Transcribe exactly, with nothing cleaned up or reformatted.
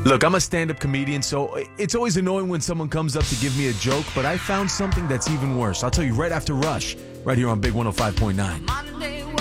Look, I'm a stand-up comedian, so it's always annoying when someone comes up to give me a joke, but I found something that's even worse. I'll tell you right after Rush, right here on Big one oh five point nine.